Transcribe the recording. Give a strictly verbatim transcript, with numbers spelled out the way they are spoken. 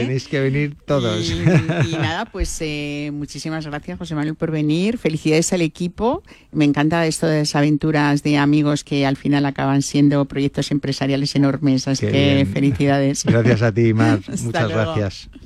Tenéis que venir todos. Y, y nada, pues eh, muchísimas gracias, José Manuel, por venir. Felicidades al equipo. Me encanta esto de las aventuras de amigos que al final acaban siendo proyectos empresariales enormes. Así Qué que bien. felicidades. Gracias a ti, Mar. Hasta Muchas luego. gracias.